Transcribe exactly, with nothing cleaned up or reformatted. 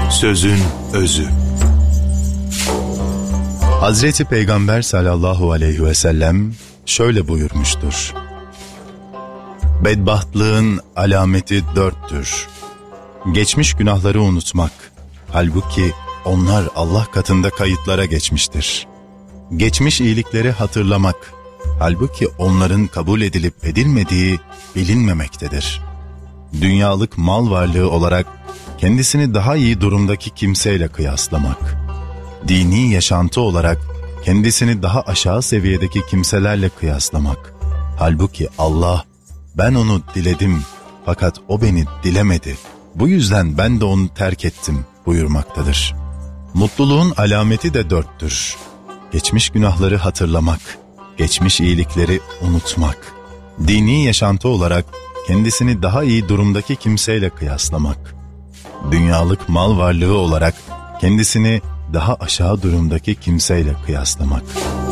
Sözün özü. Hazreti Peygamber sallallahu aleyhi ve sellem şöyle buyurmuştur: Bedbahtlığın alameti dörttür. Geçmiş günahları unutmak, halbuki onlar Allah katında kayıtlara geçmiştir. Geçmiş iyilikleri hatırlamak, halbuki onların kabul edilip edilmediği bilinmemektedir. Dünyalık mal varlığı olarak kendisini daha iyi durumdaki kimseyle kıyaslamak, dini yaşantı olarak kendisini daha aşağı seviyedeki kimselerle kıyaslamak, halbuki Allah, ben onu diledim fakat o beni dilemedi, bu yüzden ben de onu terk ettim buyurmaktadır. Mutluluğun alameti de dörttür. Geçmiş günahları hatırlamak, geçmiş iyilikleri unutmak, dini yaşantı olarak kendisini daha iyi durumdaki kimseyle kıyaslamak, dünyalık mal varlığı olarak kendisini daha aşağı durumdaki kimseyle kıyaslamak.